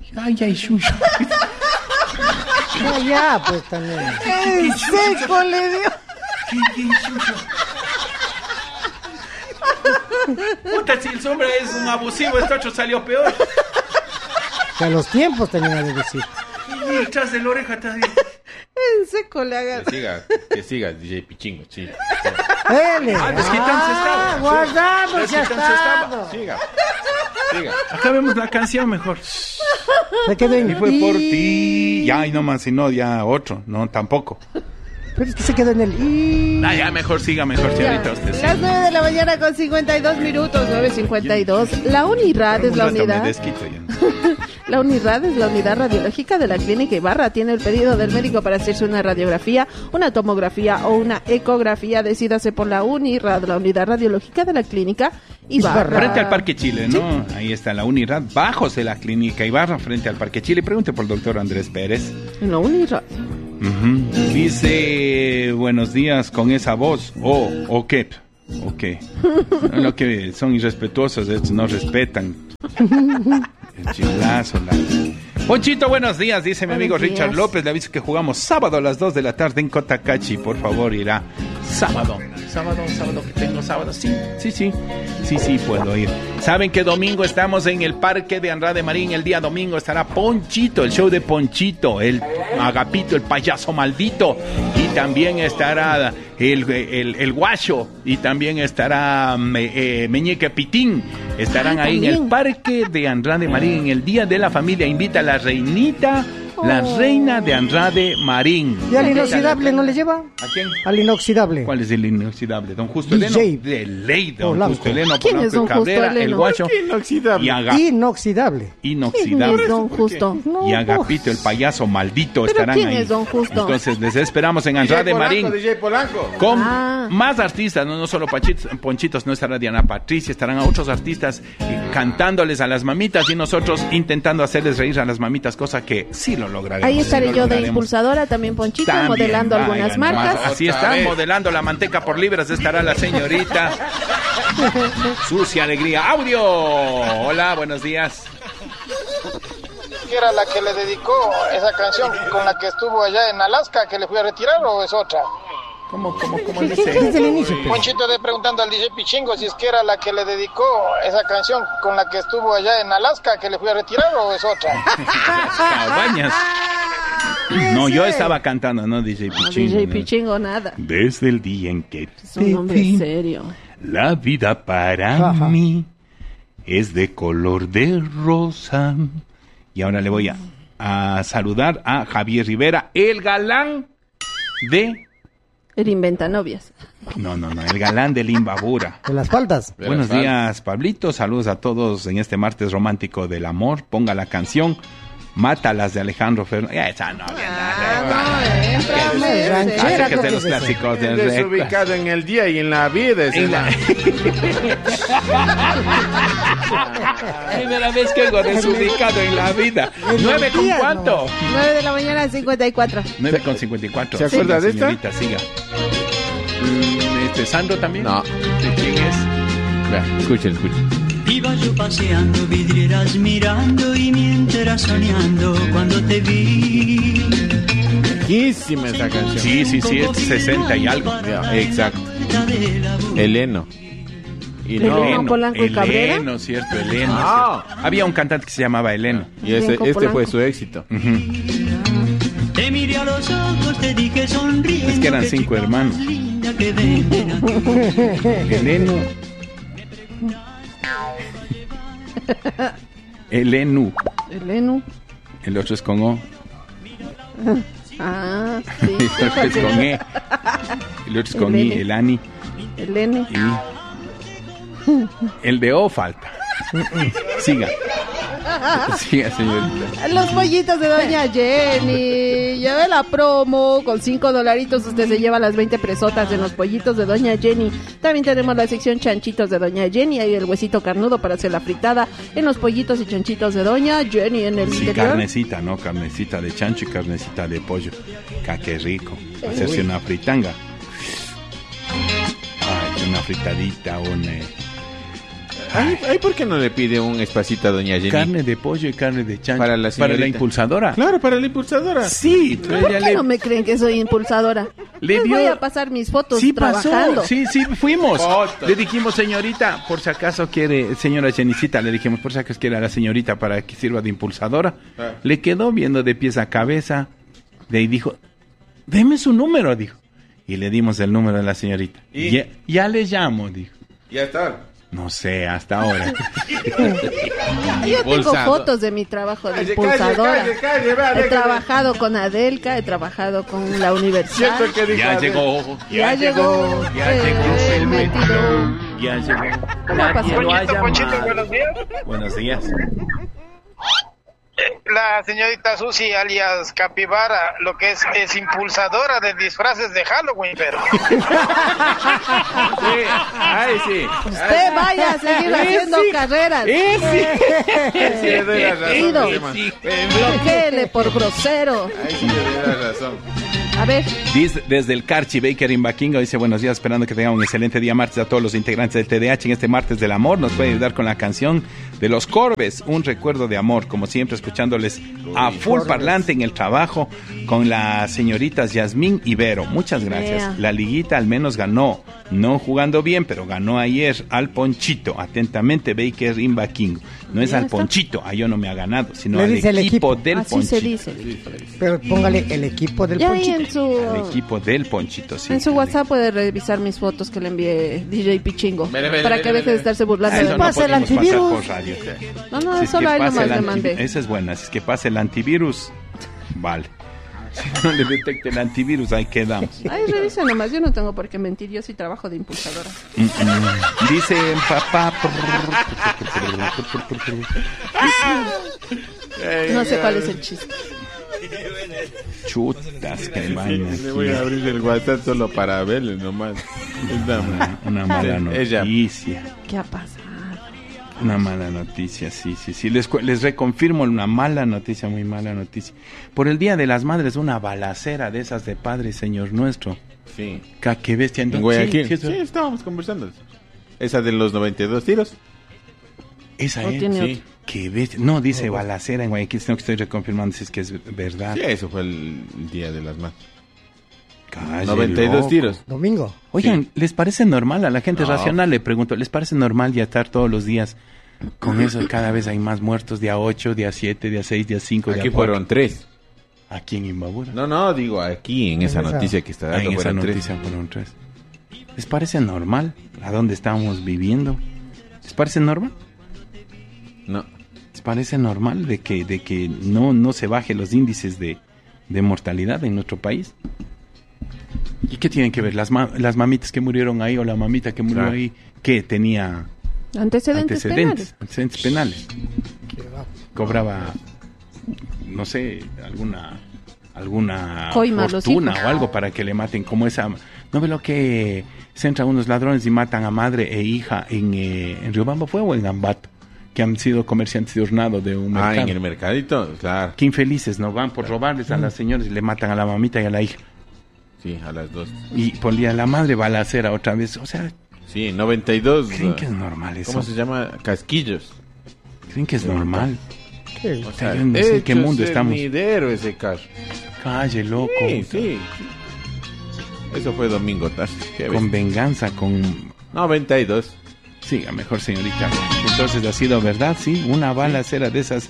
Ay, Shusho. Ya, pues también. En seco le dio. ¿Qué Shusho? Puta, si el sombra es un abusivo, este otro salió peor. Que a los tiempos también ha de decir. Y detrás de la oreja todavía. En seco le hagas. Que siga, DJ Pichingo, sí. Desquitándose estaba. Guardando se ha estado. Siga. Acabemos la canción mejor. Se quedó en Y fue por ti. Ya, y no más, sino ya otro. No, tampoco. Pero es que se quedó en el Ya, mejor, señorita, usted. Sí. Las 9 de la mañana con 52 minutos, 9:52. La Unirad es la unidad. Me desquito ya. La Unirad es la unidad radiológica de la Clínica Ibarra. Tiene el pedido del médico para hacerse una radiografía, una tomografía o una ecografía. Decídase por la Unirad, la unidad radiológica de la Clínica Ibarra. Frente al Parque Chile, ¿no? ¿Sí? Ahí está la Unirad, bajos de la Clínica Ibarra, frente al Parque Chile. Pregunte por el doctor Andrés Pérez. En la Unirad. Dice, buenos días con esa voz. ¿O qué? Lo que son irrespetuosos, estos no respetan. El chiflazo, Ponchito, buenos días, dice mi amigo Richard López. Le aviso que jugamos sábado a las 2 de la tarde en Cotacachi. Por favor, irá. Sábado que tengo sábado. Sí, puedo ir. Saben que domingo estamos en el Parque de Andrade Marín. El día domingo estará Ponchito, el show de Ponchito, el Agapito, el payaso maldito. Y también estará el Guacho. Y también estará Meñique Pitín. Estarán ahí en el Parque de Andrade Marín en el Día de la Familia. Invita a la reinita, la reina de Andrade Marín. ¿Y al inoxidable no le lleva? ¿A quién? Al inoxidable. ¿Cuál es el inoxidable? Don Justo DJ Eleno. De ley, don Polanco. Justo Eleno. ¿Quién es don Justo Cabrera, Eleno? el Guacho. Inoxidable. Inoxidable. ¿Quién es don Justo? Y Agapito, el payaso maldito, ¿Pero estarán quién ahí. es don Justo? Entonces les esperamos en Andrade Marín. DJ Polanco. Con más artistas, no solo Ponchitos, no estará Diana Patricia, estarán a otros artistas cantándoles a las mamitas y nosotros intentando hacerles reír a las mamitas, cosa que sí lo lograremos. Ahí estaré yo de impulsadora, también Ponchito, modelando algunas marcas. Así está, modelando la manteca por libras, estará la señorita Sucia Alegría. ¡Audio! Hola, buenos días. ¿Era la que le dedicó esa canción con la que estuvo allá en Alaska, que le fui a retirar, o es otra? ¿Cómo dice? Desde el inicio. Ponchito de preguntando al DJ Pichingo si es que era la que le dedicó esa canción con la que estuvo allá en Alaska, que le fui a retirar, o es otra. Cabañas. No, yo estaba cantando, no DJ Pichingo. DJ Pichingo, nada. Desde el día en que Es un hombre serio. la vida para mí es de color de rosa. Y ahora le voy a saludar a Javier Rivera, el galán de... El inventanovias. No, el galán del Imbabura. De las faldas. Buenos días, Pablito. Saludos a todos en este martes romántico del amor. Ponga la canción Mátalas de Alejandro Fernández. Esa no, ranchera, que es de los creo que es clásicos del Desubicado en el día y en la vida. Primera vez que hago desubicado en la vida. 9 con cuánto. 9 de la mañana, 54. 9 con 54. ¿Se acuerda de esta? Señorita, siga. ¿Sandro también? No. ¿De quién es? Vea, escuchen. Iba yo paseando, vidrieras mirando y mientras soñando cuando te vi. Viejísima esa canción. Sí, es 60 y algo. Ya, exacto. Eleno. Y ¿Eleno no. Polanco y Cabrera? Eleno, cierto, Eleno. Ah. Cierto. Había un cantante que se llamaba Eleno. Y este Polanco. fue su éxito. Te miré a los ojos, te dije sonriendo. Es que eran 5 hermanos. Eleno. Elenu. El otro es con O. Ah, sí. El otro es con E. El otro es con I. El Ani. El N. El de O falta. Siga, señorita. Los pollitos de Doña Jenny. Lleve la promo. Con $5 usted se lleva las 20 presotas en los pollitos de Doña Jenny. También tenemos la sección chanchitos de Doña Jenny. Hay el huesito carnudo para hacer la fritada en los pollitos y chanchitos de Doña Jenny en el interior. Carnecita, ¿no? Carnecita de chancho y carnecita de pollo. Qué rico. Hacerse una fritanga. Ay, una fritadita, Ay, ¿por qué no le pide un espacito a doña Jenny? Carne de pollo y carne de chancho. Para la señorita. impulsadora. Claro, para la impulsadora. Sí, pero ¿Por ella qué no me creen que soy impulsadora? Le Les dio- voy a pasar mis fotos Sí trabajando. pasó, sí, fuimos. Fotos. Le dijimos, señorita, por si acaso quiere, señora Jenicita, le dijimos, por si acaso quiere a la señorita para que sirva de impulsadora. Ah. Le quedó viendo de pies a cabeza. De ahí dijo, deme su número, dijo. Y le dimos el número de la señorita. ¿Y? Ya le llamo, dijo. Ya está. No sé, hasta ahora. Yo tengo Impulsado. fotos de mi trabajo de Calle, impulsadora. calle, va, He déjame. trabajado con Adelka, he trabajado con la universidad. Cierto que dijo Ya Adel. llegó, Ya llegó el metido. ya llegó. ¿Cómo ha pasado? Lo ha Ponchito, llamado. buenos días. Buenos días. La señorita Susi, alias Capibara, lo que es impulsadora de disfraces de Halloween, pero... Sí, ay, sí. Usted vaya a seguir haciendo carreras. Sí, le doy la razón. Ido. ese man. Bloquéele por grosero. Ay, sí, le doy la razón. A ver, Dice, desde el Carchi Baker en Baquingo, dice buenos días, esperando que tengan un excelente día martes a todos los integrantes del TDH en este martes del amor. Nos puede ayudar con la canción de Los Corbes, un recuerdo de amor, como siempre escuchándoles a full parlante en el trabajo con las señoritas Yasmín y Vero. Muchas gracias. Yeah. La liguita al menos ganó, no jugando bien, pero ganó ayer al Ponchito. Atentamente Baker en Baquingo. No es Ya al está. Ponchito, a yo no me ha ganado, sino Le al dice el equipo equipo. del así Ponchito. se dice. Pero póngale el equipo del Ya ahí Ponchito. en Al su equipo del Ponchito, sí. en su WhatsApp puede revisar mis fotos que le envié DJ Pichingo. Vele, Para que deje de estarse burlando Ah, de eso mí. no pasa el podemos pasar antivirus. por radio. No, no, Si es solo que a él pasa nomás el le anti- mandé. Esa es buena, si es que pasa el antivirus, vale. Si no le detecta el antivirus, ahí quedamos. Ay, revisa nomás, yo no tengo por qué mentir, yo sí trabajo de impulsadora. Dice papá. No sé cuál es el chiste. Chutas, que vaina. Le voy a abrir el WhatsApp solo para verle nomás. Una mala Sí, ella. noticia. ¿Qué ha pasado? Una mala noticia, sí. Les reconfirmo una mala noticia, muy mala noticia. Por el Día de las Madres, una balacera de esas de Padre Señor Nuestro. Sí. Qué bestia. En Guayaquil. Sí, Sí, estábamos conversando. Esa de los 92 tiros. esa ¿O es. tiene Sí. otro? Qué bestia. No, dice balacera en Guayaquil, sino que estoy reconfirmando si es que es verdad. Sí, eso fue el Día de las Madres. Calle 92 loco. tiros. Domingo. Oigan, ¿les parece normal a la gente No. racional? Le pregunto, ¿les parece normal ya estar todos los días con eso? Cada vez hay más muertos, día 8, día 7, día 6, día 5, día Aquí 4. fueron 3. Aquí en Imbabura. No, digo aquí en esa En esa- noticia que está Ah, dando en esa fueron 3. noticia fueron 3. ¿Les parece normal a dónde estamos viviendo? ¿Les parece normal? No. ¿Les parece normal de que no se bajen los índices de mortalidad en nuestro país? ¿Y qué tienen que ver? ¿Las mamitas que murieron ahí o la mamita que murió Claro. ahí? ¿Qué? ¿Tenía Antecedentes penales. antecedentes penales? Cobraba, no sé, alguna Coima a los fortuna hijos. o algo para que le maten, como esa... ¿No ve lo que se entran unos ladrones y matan a madre e hija en Riobamba fue o en Ambato? Que han sido comerciantes de hornado de un mercado. En el mercadito, claro. Qué infelices, ¿no? Van por robarles a las señoras y le matan a la mamita y a la hija. Sí, a las 2. Y por el día de la madre balacera otra vez. O sea, Sí, 92. ¿creen que es normal eso? ¿Cómo se llama? Casquillos. ¿Creen que es normal? ¿Qué? O sea, Yo no sé en qué hecho mundo estamos. cernidero ese carro. Calle, loco. Sí. Eso fue domingo tarde. Qué Con bestia. venganza, con... 92. Siga, mejor señorita. Entonces ha sido verdad, sí. Una balacera de esas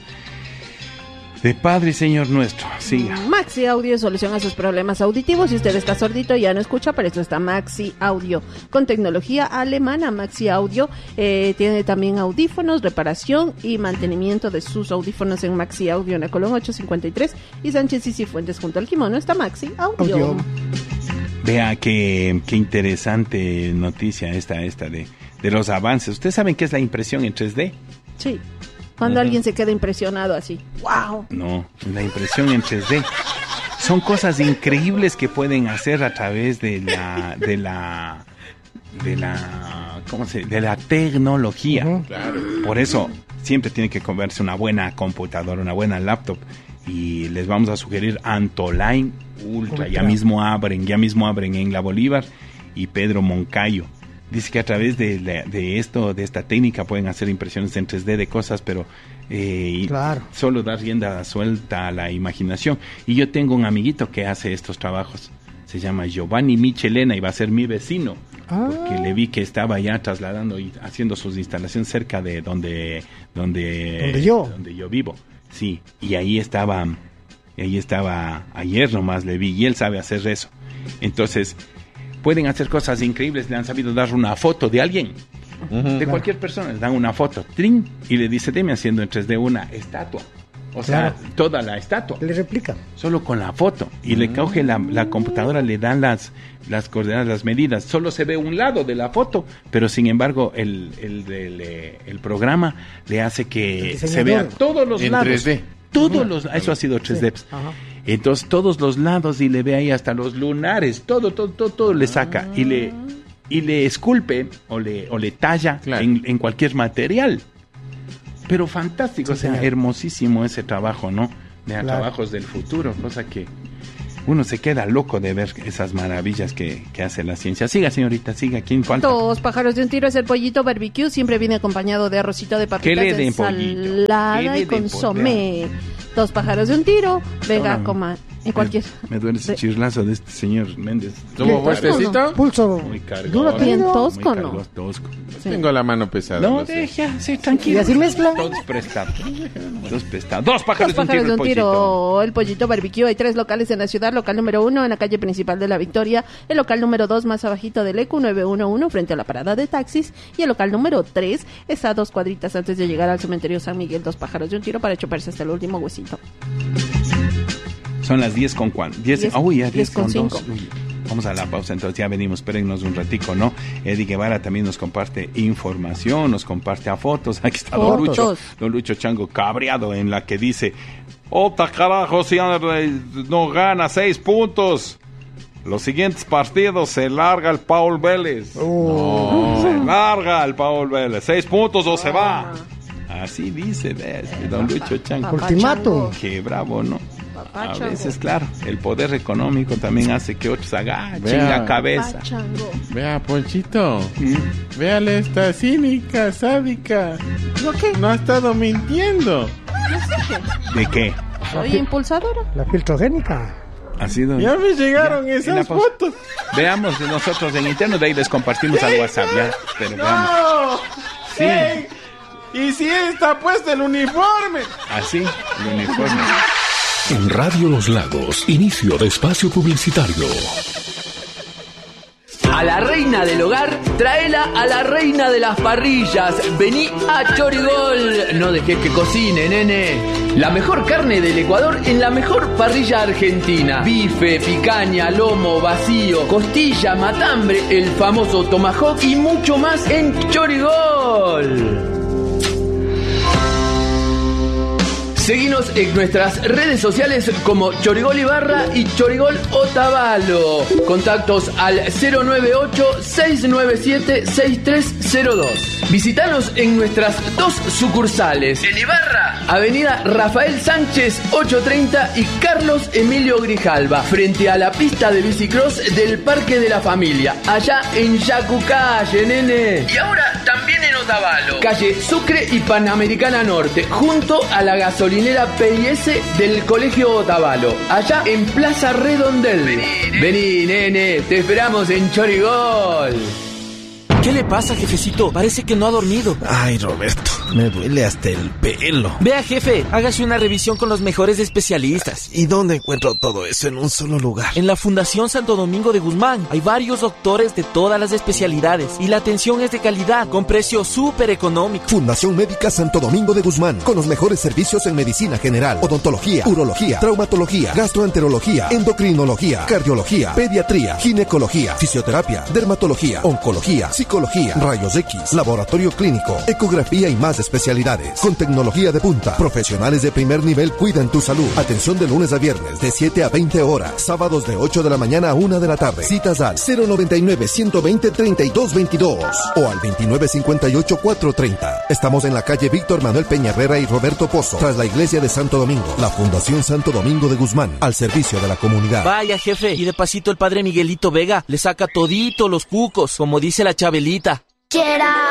de Padre y Señor Nuestro. Siga. Maxi Audio soluciona sus problemas auditivos. Si usted está sordito y ya no escucha, para eso está Maxi Audio. Con tecnología alemana, Maxi Audio tiene también audífonos, reparación y mantenimiento de sus audífonos en Maxi Audio en la Colón 853 y Sánchez y Cifuentes junto al Kimono está Maxi Audio. Audio. Vea qué interesante noticia esta de los avances. ¿Ustedes saben qué es la impresión en 3D? Sí. Cuando alguien se queda impresionado así. ¡Wow! No, la impresión en 3D. Son cosas increíbles que pueden hacer a través de la tecnología. Ujú. Por eso siempre tiene que comprarse una buena computadora, una buena laptop. Y les vamos a sugerir Antoline Ultra. Ya mismo abren en la Bolívar y Pedro Moncayo. Dice que a través de esta técnica pueden hacer impresiones en 3D de cosas, pero Claro. solo da rienda suelta a la imaginación. Y yo tengo un amiguito que hace estos trabajos. Se llama Giovanni Michelena y va a ser mi vecino. Porque le vi que estaba ya trasladando y haciendo sus instalaciones cerca de donde yo vivo. Sí, y ahí estaba ayer nomás le vi, y él sabe hacer eso. Entonces, pueden hacer cosas increíbles. Le han sabido dar una foto de alguien, de cualquier persona, le dan una foto, ¡trin! Y le dice, deme haciendo en 3D una estatua. O sea, toda la estatua. Le replica. Solo con la foto. Y le coge la computadora, le dan las coordenadas, las medidas. Solo se ve un lado de la foto, pero sin embargo el programa le hace que se vea todos los en lados. 3D. Eso ha sido 3D. Sí. Entonces todos los lados, y le ve ahí hasta los lunares, todo le saca y le esculpe o le talla en cualquier material. Pero fantástico, sí, o sea, hermosísimo ese trabajo, ¿no? Trabajos del futuro, cosa que uno se queda loco de ver esas maravillas que hace la ciencia. Siga, señorita, siga. ¿Quién falta? 2 pájaros de un tiro es el pollito barbecue. Siempre viene acompañado de arrocito de papitas, de ensalada y consomé. 2 pájaros de un tiro. Venga, coma. En cualquier... Me duele ese chirlazo de este señor Méndez. ¿Cómo fuertecito? Pulso. Muy cargado. Duro, bien tosco, ¿no? Muy tosco. Sí. Tengo la mano pesada. No, deja, sí, tranquilo. Y así mezcla. Todos prestados. 2 pájaros de un de un tiro, tiro, el pollito barbecue. Hay 3 locales en la ciudad. Local número 1 en la calle principal de La Victoria. El local número 2 más abajito del ECU 911 frente a la parada de taxis. Y el local número 3 está a 2 cuadritas antes de llegar al cementerio San Miguel. 2 pájaros de un tiro para chuparse hasta el último huesito. Son las 10 con cuánto. 10 con 5. Vamos a la pausa, entonces ya venimos, espérennos un ratico, ¿no? Eddie Guevara también nos comparte información, nos comparte a fotos. Aquí está Don Lucho Chango cabreado, en la que dice: ¡Ota carajo, si no gana 6 puntos! Los siguientes partidos se larga el Paul Vélez. Se larga el Paul Vélez. 6 puntos o se va. Así dice, ¿ves? Don Lucho Chango. Ultimato. Qué bravo, ¿no? A veces, claro, el poder económico también hace que otros agachen la cabeza. Vea, Ponchito, véale esta cínica, sádica. ¿Por qué? No ha estado mintiendo. ¿De qué? Soy impulsadora. La filtrogénica. Ha sido... Ya me llegaron esas fotos. Veamos nosotros en interno, de ahí les compartimos al WhatsApp, ya. Pero veamos. Sí. Hey, ¿y si está puesto el uniforme? Así, el uniforme. En Radio Los Lagos, inicio de espacio publicitario. A la reina del hogar, tráela a la reina de las parrillas. Vení a Chorigol. No dejes que cocine, nene. La mejor carne del Ecuador en la mejor parrilla argentina. Bife, picaña, lomo, vacío, costilla, matambre, el famoso tomahawk y mucho más en Chorigol. Seguinos en nuestras redes sociales como Chorigol Ibarra y Chorigol Otavalo. Contactos al 098-697-6302. Visítanos en nuestras 2 sucursales. En Ibarra, Avenida Rafael Sánchez 830 y Carlos Emilio Grijalva, frente a la pista de bicicross del Parque de la Familia, allá en Yacucalle, nene. Y ahora también en Otavalo, calle Sucre y Panamericana Norte, junto a la gasolinera PIS del Colegio Otavalo, allá en Plaza Redondel. Vení, nene, te esperamos en Chorigol. ¿Qué le pasa, jefecito? Parece que no ha dormido. Ay, Roberto, me duele hasta el pelo. Vea, jefe, hágase una revisión con los mejores especialistas. ¿Y dónde encuentro todo eso en un solo lugar? En la Fundación Santo Domingo de Guzmán. Hay varios doctores de todas las especialidades y la atención es de calidad, con precio súper económico. Fundación Médica Santo Domingo de Guzmán, con los mejores servicios en medicina general, odontología, urología, traumatología, gastroenterología, endocrinología, cardiología, pediatría, ginecología, fisioterapia, dermatología, oncología, psicología, rayos X, laboratorio clínico, ecografía y más las especialidades. Con tecnología de punta, profesionales de primer nivel cuidan tu salud. Atención de lunes a viernes de 7 a 20 horas. Sábados de 8 de la mañana a 1 de la tarde. Citas al 099-120-3222 o al 2958-430. Estamos en la calle Víctor Manuel Peña Herrera y Roberto Pozo, tras la iglesia de Santo Domingo. La Fundación Santo Domingo de Guzmán, al servicio de la comunidad. Vaya, jefe, y de pasito el padre Miguelito Vega le saca todito los cucos, como dice la Chabelita.